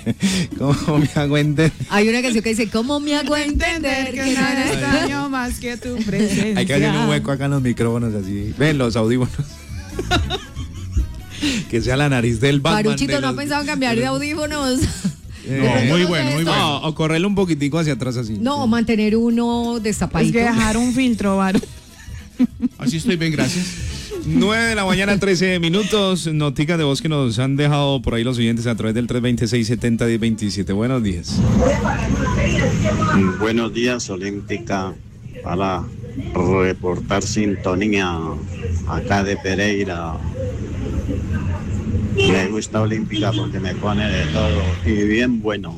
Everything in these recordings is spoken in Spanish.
¿Cómo me hago entender? Hay una canción que dice, ¿cómo me hago entender que nada extraño más que tu presencia? Hay que hacer un hueco acá en los micrófonos así. Ven, los audífonos. Que sea la nariz del Batman. Paruchito no ha pensado en cambiar de audífonos. No, muy bueno, muy bueno. No, o correrle un poquitico hacia atrás así. No, mantener uno Es destapadito. que dejar un filtro, Varo. Así estoy bien, gracias. 9 de la mañana, 13 minutos. Noticas de voz que nos han dejado por ahí los oyentes a través del 326-70-1027. Buenos días. Buenos días, Olímpica, para reportar sintonía acá de Pereira. Me gusta Olímpica porque me pone de todo y bien bueno.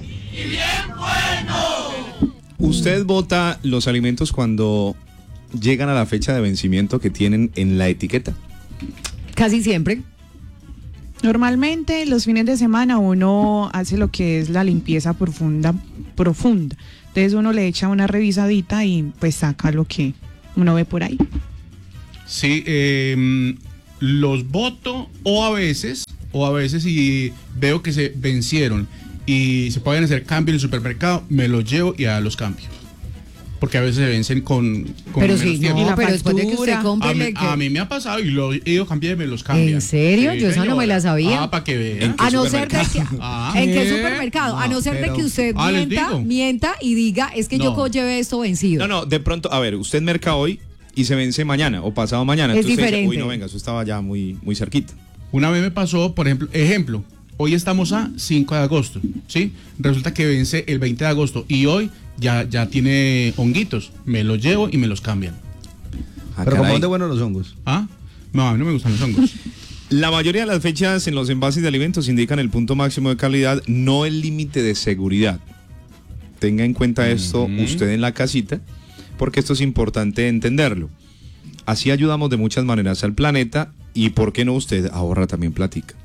¿Usted vota los alimentos cuando llegan a la fecha de vencimiento que tienen en la etiqueta? Casi siempre. Normalmente los fines de semana uno hace lo que es la limpieza profunda. Entonces uno le echa una revisadita y pues saca lo que uno ve por ahí. Sí, los voto o a veces si veo que se vencieron y se pueden hacer cambios en el supermercado, me los llevo y ya los cambio. Porque a veces se vencen con Pero menos sí, tiempo. no, Y la pero después de que factura. usted compre... A mí me ha pasado y lo he ido a cambiar y me los cambian. ¿En serio? Sí, Yo esa no me la sabía. Ah, para que vean. ¿En qué A no ser de que... Ah, ¿En qué ¿qué? supermercado? A no ser de pero- que usted les digo. mienta y diga, es que yo No. llevé esto vencido. No, de pronto, a ver, usted merca hoy y se vence mañana o pasado mañana. Es Entonces usted diferente. dice, uy, no, venga, eso estaba ya muy cerquita. Una vez me pasó, por ejemplo, hoy estamos a 5 de agosto, ¿sí? Resulta que vence el 20 de agosto y hoy ya tiene honguitos. Me los llevo y me los cambian. Ah, Pero como caray. son de buenos los hongos. ¿Ah? No, a mí no me gustan los hongos. La mayoría de las fechas en los envases de alimentos indican el punto máximo de calidad, no el límite de seguridad. Tenga en cuenta esto usted en la casita, porque esto es importante entenderlo. Así ayudamos de muchas maneras al planeta y, ¿por qué no usted ahorra también platica?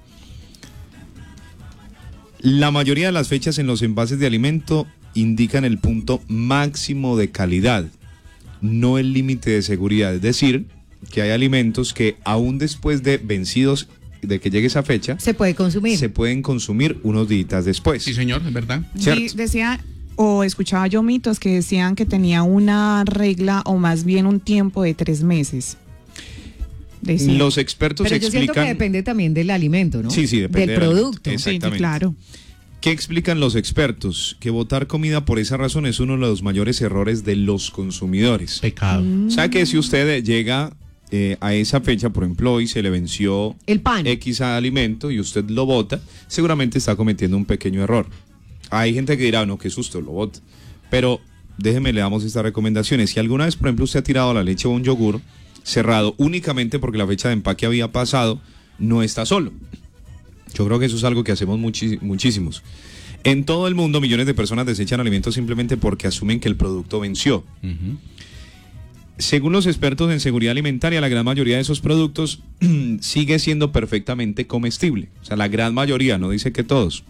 La mayoría de las fechas en los envases de alimento indican el punto máximo de calidad, no el límite de seguridad. Es decir, que hay alimentos que aún después de vencidos, de que llegue esa fecha, Se puede consumir. se pueden consumir unos días después. Sí, señor, es verdad. ¿Cierto? Decía, o escuchaba yo mitos que decían que tenía una regla o más bien un tiempo de 3 meses. Decía. Los expertos Pero yo siento que explican... depende también del alimento, ¿no? Sí, depende del producto. alimento. Sí, Exactamente. claro. ¿Qué explican los expertos? Que botar comida por esa razón es uno de los mayores errores de los consumidores. Pecado. O sea que si usted llega a esa fecha, por ejemplo, hoy se le venció El pan. X alimento y usted lo bota, seguramente está cometiendo un pequeño error. Hay gente que dirá, no, qué susto, lo bota. Pero déjeme, le damos estas recomendaciones. Si alguna vez, por ejemplo, usted ha tirado la leche o un yogur cerrado únicamente porque la fecha de empaque había pasado, no está solo. Yo creo que eso es algo que hacemos muchísimos. En todo el mundo, millones de personas desechan alimentos simplemente porque asumen que el producto venció. Según los expertos en seguridad alimentaria, la gran mayoría de esos productos sigue siendo perfectamente comestible. O sea, la gran mayoría, no dice que todos.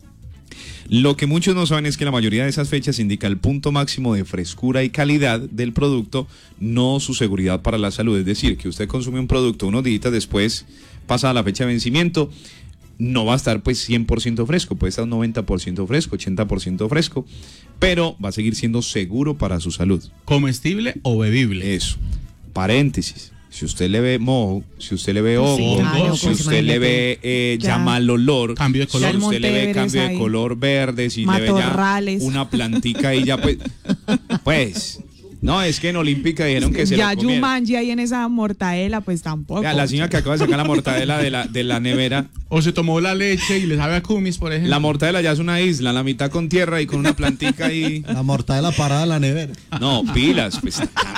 Lo que muchos no saben es que la mayoría de esas fechas indica el punto máximo de frescura y calidad del producto, no su seguridad para la salud. Es decir, que usted consume un producto unos días después, pasada la fecha de vencimiento, no va a estar pues 100% fresco, puede estar un 90% fresco, 80% fresco, pero va a seguir siendo seguro para su salud. ¿Comestible o bebible? Eso. Paréntesis. Si usted le ve moho, si usted le ve hongo, no, si pues usted le imagínate. ve ya Ya. mal olor, Cambio de si color. usted le ve Monteveres cambio de ahí. color verde, si le ve ya Matorrales. una plantica y ya pues, no, es que en Olímpica dijeron que se ya lo comieran. Yumanji ahí en esa mortadela, pues tampoco. Vea, la señora que acaba de sacar la mortadela de la nevera, O se tomó la leche y le sabe a kumis, por ejemplo. la mortadela ya es una isla, la mitad con tierra y con una plantica ahí. La mortadela parada en la nevera. No, pilas, pues.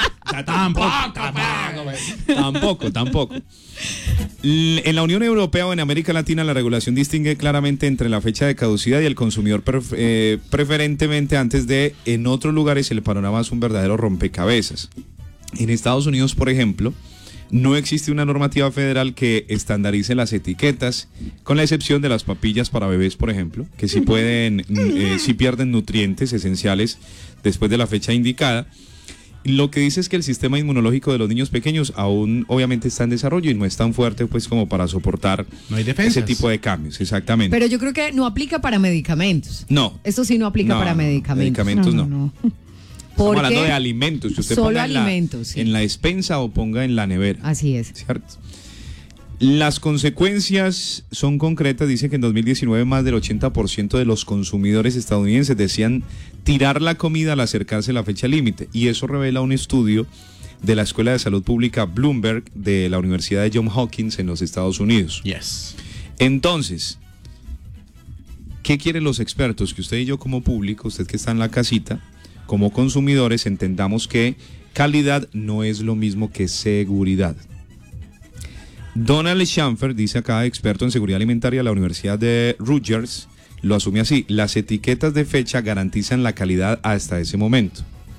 Tampoco. En la Unión Europea o en América Latina la regulación distingue claramente entre la fecha de caducidad y el consumidor preferentemente antes de. En otros lugares el panorama es un verdadero rompecabezas. En Estados Unidos, por ejemplo, no existe una normativa federal que estandarice las etiquetas, con la excepción de las papillas para bebés, por ejemplo, que sí pueden, sí pierden nutrientes esenciales después de la fecha indicada. Lo que dice es que el sistema inmunológico de los niños pequeños aún obviamente está en desarrollo y no es tan fuerte pues como para soportar No hay defensas. ese tipo de cambios, exactamente. Pero yo creo que no aplica para medicamentos. No. Esto sí no aplica para medicamentos. Medicamentos no. Estamos hablando de Porque alimentos. Que usted solo ponga alimentos, sí. en la despensa o ponga en la nevera. así es. ¿Cierto? Las consecuencias son concretas. Dice que en 2019 más del 80% de los consumidores estadounidenses decían tirar la comida al acercarse a la fecha límite. Y eso revela un estudio de la Escuela de Salud Pública Bloomberg de la Universidad de Johns Hopkins en los Estados Unidos. Yes. Entonces, ¿qué quieren los expertos? Que usted y yo como público, usted que está en la casita, como consumidores, entendamos que calidad no es lo mismo que seguridad. Donald Schanfer, dice acá, experto en seguridad alimentaria de la Universidad de Rutgers, lo asume así: las etiquetas de fecha garantizan la calidad hasta ese momento.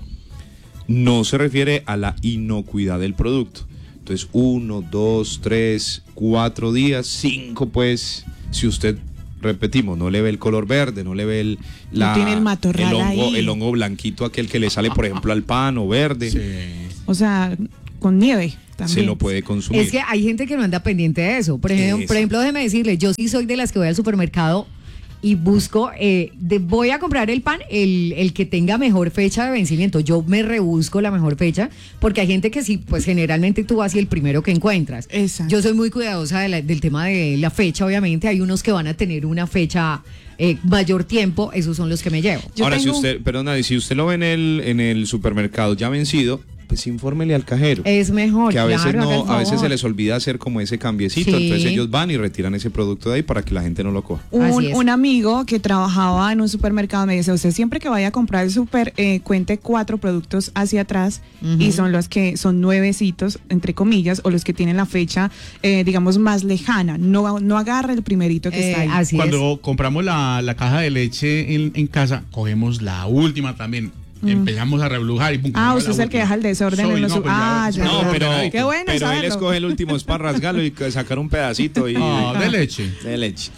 No se refiere a la inocuidad del producto. Entonces, 1, 2, 3, 4 días, 5, pues, si usted, repetimos, no le ve el color verde, no le ve No tiene el matorral ahí. el hongo blanquito, aquel que le sale, por ejemplo, al pan o verde, Sí. O sea, con nieve también. se lo puede consumir. Es que hay gente que no anda pendiente de eso. Por ejemplo, déjeme decirle, yo sí soy de las que voy al supermercado y busco, voy a comprar el pan, el que tenga mejor fecha de vencimiento. Yo me rebusco la mejor fecha, porque hay gente que sí, pues generalmente tú vas y el primero que encuentras. Exacto. Yo soy muy cuidadosa del tema de la fecha, obviamente. Hay unos que van a tener una fecha mayor tiempo, esos son los que me llevo. Ahora, si usted lo ve en el supermercado ya vencido, pues infórmele al cajero. Es mejor, que a veces claro, haga el a veces se favor. les olvida hacer como ese cambiecito, Sí. entonces ellos van y retiran ese producto de ahí para que la gente no lo coja. Así es. Un amigo que trabajaba en un supermercado me dice: usted siempre que vaya a comprar el super, cuente 4 productos hacia atrás, y son los que son nuevecitos, entre comillas, o los que tienen la fecha, digamos, más lejana. No agarre el primerito que está ahí. Así es. Cuando compramos la caja de leche en casa, cogemos la última también. Empezamos a reblujar y pum. cogemos usted la es el que última. deja el desorden en los no, pues ya- ya. No, pero, Qué bueno pero él saberlo. escoge el último, es para rasgarlo y sacar un pedacito y De leche. de leche.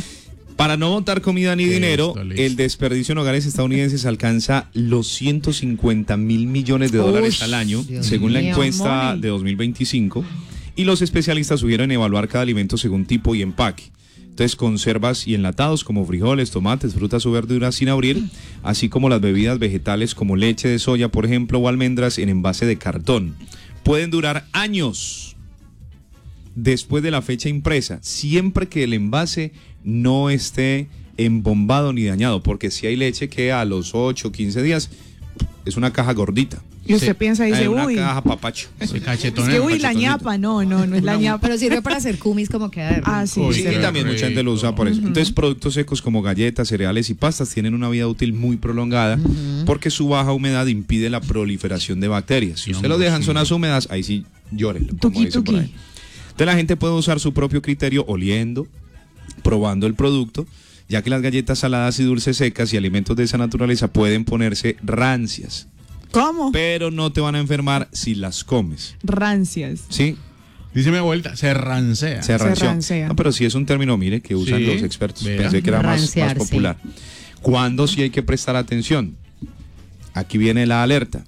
Para no botar comida ni dinero, listo. el desperdicio en hogares estadounidenses alcanza los 150.000 millones de dólares Ush, al año, Dios según la mío. encuesta Money. de 2025, y los especialistas sugieren evaluar cada alimento según tipo y empaque. Entonces, conservas y enlatados como frijoles, tomates, frutas o verduras sin abrir, así como las bebidas vegetales como leche de soya, por ejemplo, o almendras en envase de cartón. Pueden durar años después de la fecha impresa, siempre que el envase no esté embombado ni dañado, porque si hay leche que a los 8 o 15 días es una caja gordita. Y usted Sí. piensa y dice: Es una uy, caja papacho. Ese es cachetón. que uy, la cachetonito. ñapa. No es la ñapa. Pero sirve para hacer kumis como queda de rico. Ah, sí. Uy, Sí, qué y también mucha gente lo usa por eso. Entonces, productos secos como galletas, cereales y pastas tienen una vida útil muy prolongada porque su baja humedad impide la proliferación de bacterias. Si Sí, usted lo hombre, deja en sí. zonas húmedas, ahí sí llórelo, como Tuki, dicen por tuki. ahí. Entonces, la gente puede usar su propio criterio oliendo, probando el producto, ya que las galletas saladas y dulces secas y alimentos de esa naturaleza pueden ponerse rancias, ¿Cómo? pero no te van a enfermar si las comes. Rancias. ¿Sí? Dice mi vuelta, se rancea. Se ranció. rancea. No, pero sí es un término, mire, que usan Sí, los expertos. vea. Pensé que era más Rancear, sí. popular. ¿Cuándo sí hay que prestar atención? Aquí viene la alerta.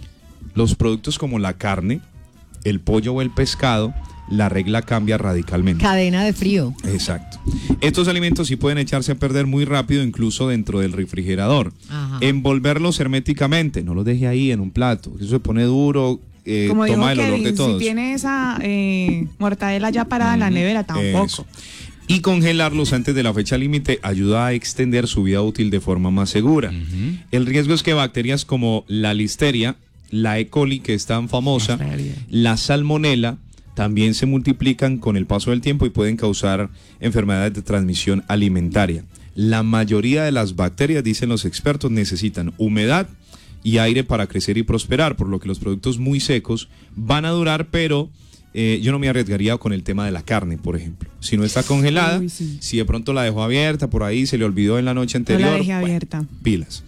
Los productos como la carne, el pollo o el pescado, la regla cambia radicalmente. Cadena de frío. Exacto. Estos alimentos sí pueden echarse a perder muy rápido, incluso dentro del refrigerador. Ajá. Envolverlos herméticamente, no los deje ahí en un plato. Eso se pone duro, Como dijo toma el olor de Kevin, todos. si tiene esa mortadela ya parada en la nevera, tampoco. Eso. Y congelarlos antes de la fecha límite ayuda a extender su vida útil de forma más segura. El riesgo es que bacterias como la listeria, la E. coli, que es tan famosa, la salmonela, también se multiplican con el paso del tiempo y pueden causar enfermedades de transmisión alimentaria. La mayoría de las bacterias, dicen los expertos, necesitan humedad y aire para crecer y prosperar, por lo que los productos muy secos van a durar, pero yo no me arriesgaría con el tema de la carne, por ejemplo. Si no está congelada, Uy, sí. si de pronto la dejó abierta por ahí, se le olvidó en la noche anterior, No la dejé bueno, abierta. pilas.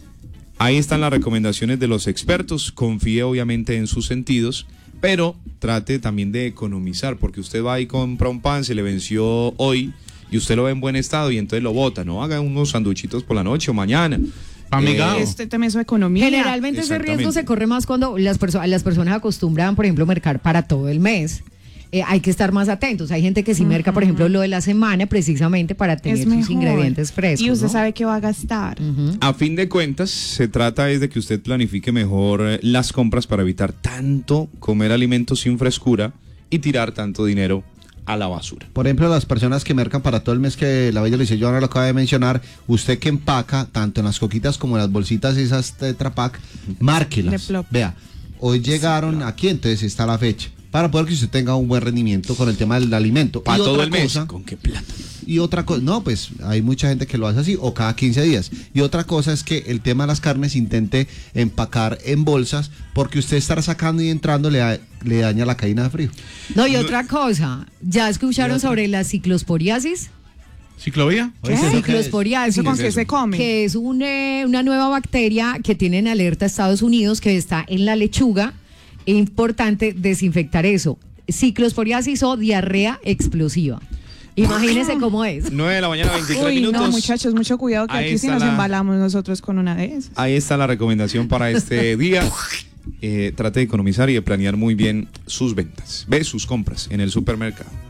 Ahí están las recomendaciones de los expertos. Confíe obviamente en sus sentidos, pero trate también de economizar, porque usted va y compra un pan, se le venció hoy y usted lo ve en buen estado y entonces lo bota. No haga unos sanduchitos por la noche o mañana. Amigado. Este tema es su economía. Generalmente ese riesgo Exactamente. se corre más cuando las personas acostumbran, por ejemplo, mercar para todo el mes. Hay que estar más atentos. Hay gente que sí merca, por ejemplo, lo de la semana precisamente para tener Es sus mejor. ingredientes frescos. Y usted ¿no? sabe que va a gastar. A fin de cuentas, se trata es de que usted planifique mejor las compras para evitar tanto comer alimentos sin frescura y tirar tanto dinero a la basura. Por ejemplo, las personas que mercan para todo el mes que la bella le dice, yo ahora lo acaba de mencionar, usted que empaca tanto en las coquitas como en las bolsitas esas Tetra Pak, márquelas. De plop. Vea, hoy llegaron aquí, entonces está la fecha. Para poder que usted tenga un buen rendimiento con el tema del alimento. Para Y todo otra el mes. cosa, ¿Con qué plata? y otra cosa, no, pues hay mucha gente que lo hace así, o cada 15 días. Y otra cosa es que el tema de las carnes intente empacar en bolsas, porque usted estar sacando y entrando le daña la cadena de frío. No, y otra cosa, ¿ya escucharon sobre la ciclosporiasis? ¿Ciclovía? ¿Qué? Ciclosporiasis. ¿Eso con ¿Qué qué es se eso? come? Que es una nueva bacteria que tiene en alerta Estados Unidos, que está en la lechuga. Es importante desinfectar eso. Ciclosporiasis o diarrea explosiva. Imagínense cómo es. 9 de la mañana, 23 Uy, minutos. no, muchachos, mucho cuidado que Ahí aquí sí está nos la- embalamos nosotros con una de esas. Ahí está la recomendación para este día. Trate de economizar y de planear muy bien sus ventas. Ve sus compras en el supermercado.